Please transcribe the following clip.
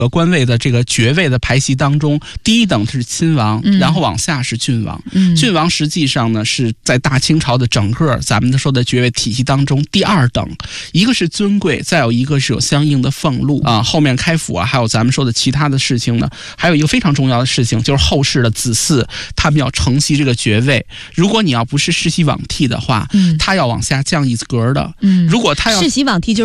官位的这个爵位的排系当中，第一等是亲王，然后往下是郡王。郡王实际上呢是在大清朝的整个咱们说的爵位体系当中第二等，一个是尊贵，再有一个是有相应的俸禄啊。后面开府啊，还有咱们说的其他的事情呢，还有一个非常重要的事情，就是后世的子嗣他们要承袭这个爵位。如果你要不是世袭罔替的话，他要往下降一格的。如果他要世袭罔替